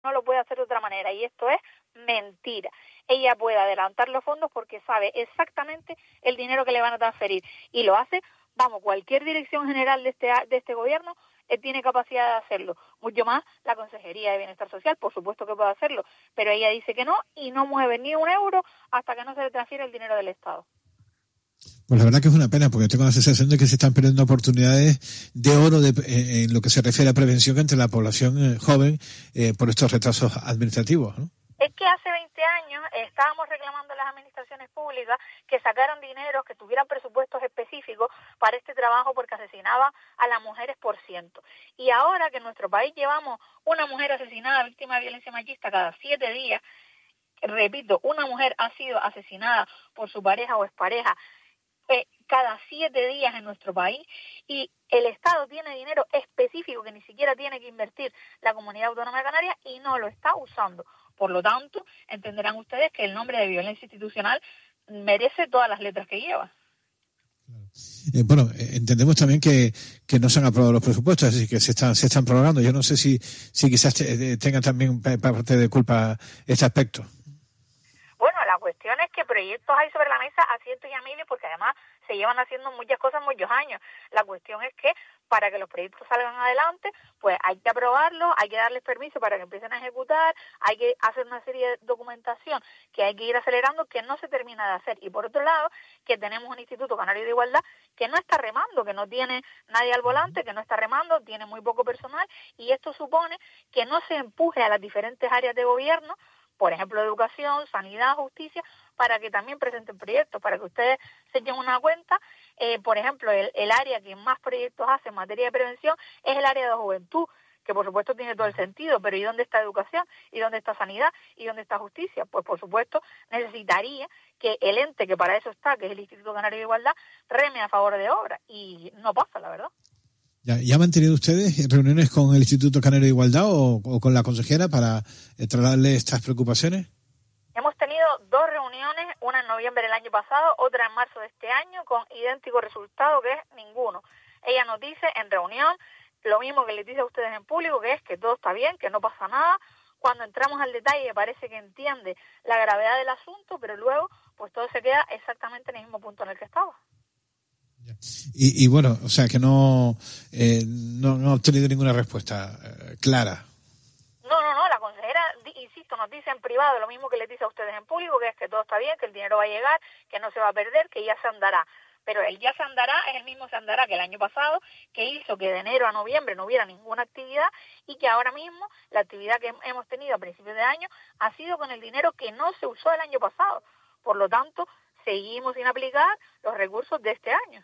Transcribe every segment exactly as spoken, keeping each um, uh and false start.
no lo puede hacer de otra manera, y esto es mentira. Ella puede adelantar los fondos porque sabe exactamente el dinero que le van a transferir, y lo hace, vamos, cualquier dirección general de este de este gobierno eh, tiene capacidad de hacerlo, mucho más la Consejería de Bienestar Social, por supuesto que puede hacerlo, pero ella dice que no, y no mueve ni un euro hasta que no se le transfiere el dinero del Estado. Pues la verdad que es una pena, porque tengo la sensación de que se están perdiendo oportunidades de oro de, eh, en lo que se refiere a prevención entre la población eh, joven eh, por estos retrasos administrativos, ¿no? Es que hace veinte años estábamos reclamando a las administraciones públicas que sacaran dinero, que tuvieran presupuestos específicos para este trabajo, porque asesinaba a las mujeres por ciento. Y ahora que en nuestro país llevamos una mujer asesinada, víctima de violencia machista, cada siete días, repito, una mujer ha sido asesinada por su pareja o expareja eh, cada siete días en nuestro país, y el Estado tiene dinero específico que ni siquiera tiene que invertir la Comunidad Autónoma de Canarias y no lo está usando. Por lo tanto, entenderán ustedes que el nombre de violencia institucional merece todas las letras que lleva. Eh, bueno, eh, entendemos también que, que no se han aprobado los presupuestos, así que se están se están prorrogando. Yo no sé si, si quizás te, tengan también parte de culpa este aspecto. Bueno, la cuestión es que proyectos hay sobre la mesa a cientos y a miles, porque además se llevan haciendo muchas cosas muchos años. La cuestión es que para que los proyectos salgan adelante, pues hay que aprobarlos, hay que darles permiso para que empiecen a ejecutar, hay que hacer una serie de documentación que hay que ir acelerando, que no se termina de hacer. Y por otro lado, que tenemos un Instituto Canario de Igualdad que no está remando, que no tiene nadie al volante, que no está remando, tiene muy poco personal, y esto supone que no se empuje a las diferentes áreas de gobierno, por ejemplo, educación, sanidad, justicia, para que también presenten proyectos, para que ustedes se echen una cuenta. Eh, por ejemplo, el, el área que más proyectos hace en materia de prevención es el área de juventud, que por supuesto tiene todo el sentido, pero ¿y dónde está educación? ¿Y dónde está sanidad? ¿Y dónde está justicia? Pues por supuesto necesitaría que el ente que para eso está, que es el Instituto Canario de Igualdad, reme a favor de obra, y no pasa, la verdad. ¿Ya, ya han mantenido ustedes reuniones con el Instituto Canario de Igualdad o, o con la consejera para eh, trasladarle estas preocupaciones? Hemos tenido dos reuniones, una en noviembre del año pasado, otra en marzo de este año, con idéntico resultado, que es ninguno. Ella nos dice en reunión lo mismo que les dice a ustedes en público, que es que todo está bien, que no pasa nada. Cuando entramos al detalle parece que entiende la gravedad del asunto, pero luego pues todo se queda exactamente en el mismo punto en el que estaba. Y, y bueno, o sea que no, eh, no, no ha obtenido ninguna respuesta eh, clara. No, no, no, la consejera, insisto, nos dice en privado lo mismo que les dice a ustedes en público, que es que todo está bien, que el dinero va a llegar, que no se va a perder, que ya se andará. Pero el ya se andará es el mismo se andará que el año pasado, que hizo que de enero a noviembre no hubiera ninguna actividad, y que ahora mismo la actividad que hemos tenido a principios de año ha sido con el dinero que no se usó el año pasado. Por lo tanto, seguimos sin aplicar los recursos de este año.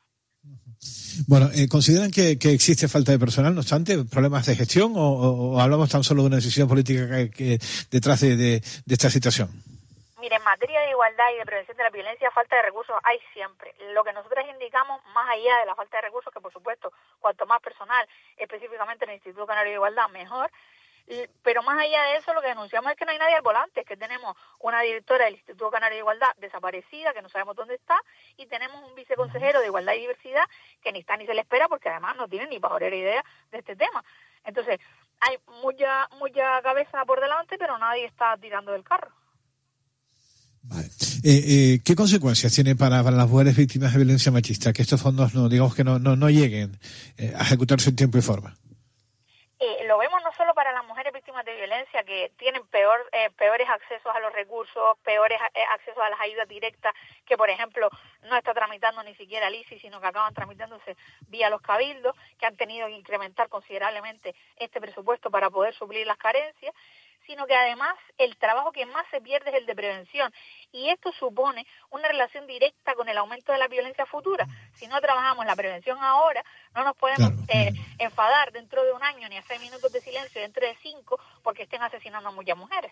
Bueno, eh, ¿consideran que, que existe falta de personal, no obstante, problemas de gestión, o, o, o hablamos tan solo de una decisión política que, que detrás de, de, de esta situación? Mire, en materia de igualdad y de prevención de la violencia, falta de recursos hay siempre. Lo que nosotros indicamos, más allá de la falta de recursos, que por supuesto, cuanto más personal, específicamente en el Instituto Canario de Igualdad, mejor. Pero más allá de eso, lo que denunciamos es que no hay nadie al volante, es que tenemos una directora del Instituto Canario de Igualdad desaparecida, que no sabemos dónde está, y tenemos un viceconsejero de Igualdad y Diversidad que ni está ni se le espera, porque además no tiene ni pajolera idea de este tema. Entonces, hay mucha mucha cabeza por delante, pero nadie está tirando del carro. Vale. Eh, eh, ¿Qué consecuencias tiene para, para las mujeres víctimas de violencia machista que estos fondos no, digamos que no, no, no lleguen eh, a ejecutarse en tiempo y forma? Eh, lo vemos no solo para las mujeres víctimas de violencia, que tienen peor eh, peores accesos a los recursos, peores eh, accesos a las ayudas directas, que por ejemplo no está tramitando ni siquiera el I C I, sino que acaban tramitándose vía los cabildos, que han tenido que incrementar considerablemente este presupuesto para poder suplir las carencias, sino que además el trabajo que más se pierde es el de prevención, y esto supone una relación directa con el aumento de la violencia futura. Si no trabajamos la prevención ahora, no nos podemos claro. eh, enfadar dentro de un año ni hacer minutos de silencio dentro de cinco porque estén asesinando a muchas mujeres.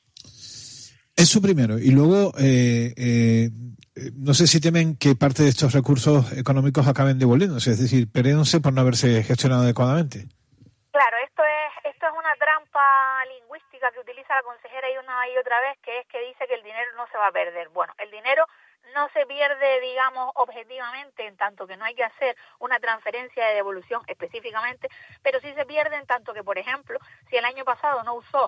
Eso primero, y luego eh, eh, no sé si temen que parte de estos recursos económicos acaben devolviéndose, es decir, perdiéndose por no haberse gestionado adecuadamente. Claro, esto es esto es una trampa lingüística que utiliza la consejera y una y otra vez, que es que dice que el dinero no se va a perder. Bueno, el dinero no se pierde, digamos, objetivamente, en tanto que no hay que hacer una transferencia de devolución específicamente, pero sí se pierde en tanto que, por ejemplo, si el año pasado no usó